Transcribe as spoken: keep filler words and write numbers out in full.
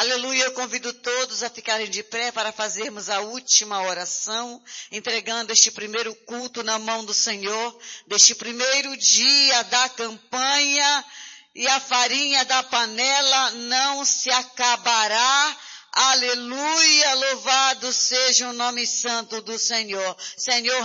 Aleluia, eu convido todos a ficarem de pé para fazermos a última oração, entregando este primeiro culto na mão do Senhor, deste primeiro dia da campanha, e a farinha da panela não se acabará. Aleluia, louvado seja o nome santo do Senhor. Senhor,